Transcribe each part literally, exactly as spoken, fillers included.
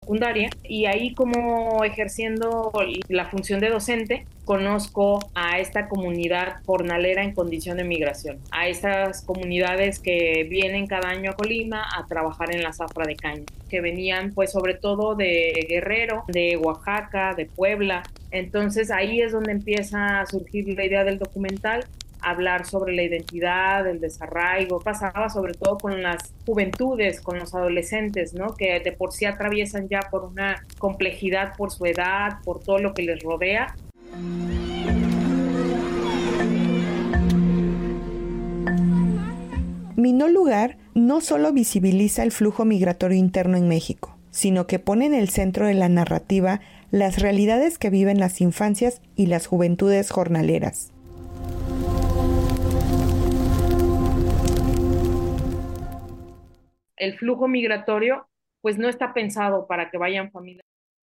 secundaria y ahí como ejerciendo la función de docente conozco a esta comunidad jornalera en condición de migración, a estas comunidades que vienen cada año a Colima a trabajar en la zafra de caña, que venían pues sobre todo de Guerrero, de Oaxaca, de Puebla. Entonces ahí es donde empieza a surgir la idea del documental, hablar sobre la identidad, el desarraigo. Pasaba sobre todo con las juventudes, con los adolescentes, ¿no? Que de por sí atraviesan ya por una complejidad por su edad, por todo lo que les rodea. Mi no lugar no solo visibiliza el flujo migratorio interno en México, sino que pone en el centro de la narrativa las realidades que viven las infancias y las juventudes jornaleras. El flujo migratorio pues no está pensado para que vayan familias.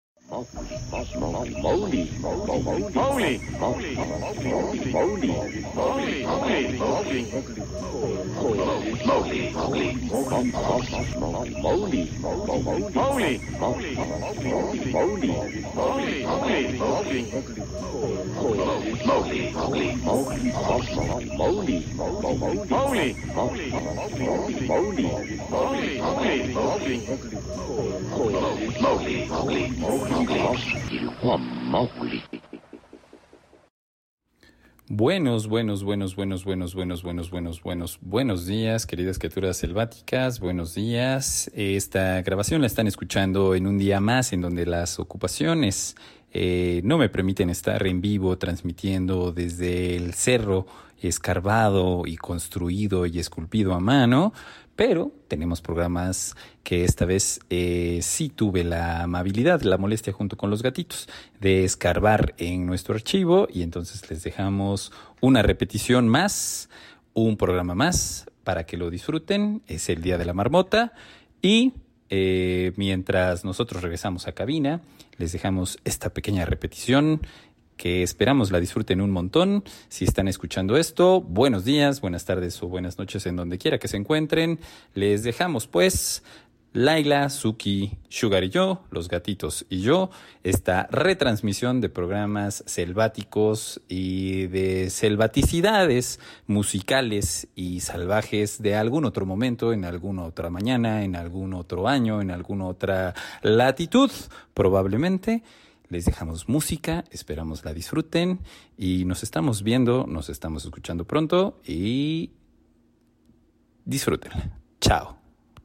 Buenos, buenos, buenos, buenos, buenos, buenos, buenos, buenos, buenos, buenos días, queridas criaturas selváticas, buenos días. Esta grabación la están escuchando en un día más en donde las ocupaciones eh, no me permiten estar en vivo transmitiendo desde el cerro escarbado y construido y esculpido a mano, pero tenemos programas que esta vez eh, sí tuve la amabilidad, la molestia junto con los gatitos de escarbar en nuestro archivo y entonces les dejamos una repetición más, un programa más para que lo disfruten. Es el Día de la Marmota y eh, mientras nosotros regresamos a cabina les dejamos esta pequeña repetición que esperamos la disfruten un montón. Si están escuchando esto, buenos días, buenas tardes o buenas noches en donde quiera que se encuentren. Les dejamos pues Laila, Suki, Sugar y yo, los gatitos y yo, esta retransmisión de programas selváticos y de selvaticidades musicales y salvajes de algún otro momento, en alguna otra mañana, en algún otro año, en alguna otra latitud, probablemente. Les dejamos música, esperamos la disfruten y nos estamos viendo, nos estamos escuchando pronto y disfrútenla. Chao.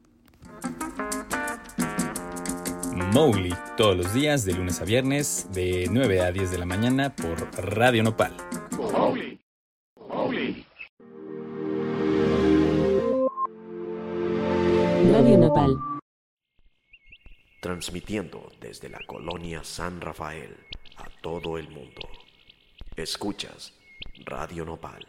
Mowgli, todos los días de lunes a viernes de nueve a diez de la mañana por Radio Nopal. Mowgli, Mowgli. Radio Nopal. Transmitiendo desde la colonia San Rafael a todo el mundo. Escuchas Radio Nopal.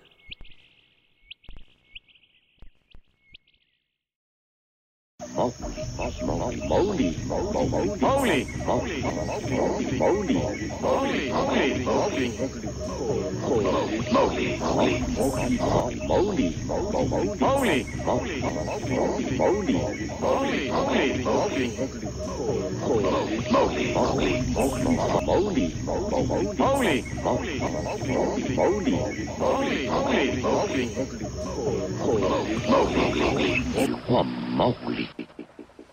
Mowgli, Mowgli, Mowgli, Mowgli, Mowgli, Mowgli, Mowgli, Mowgli, Mowgli, Mowgli, Mowgli, Mowgli, Mowgli, Mowgli.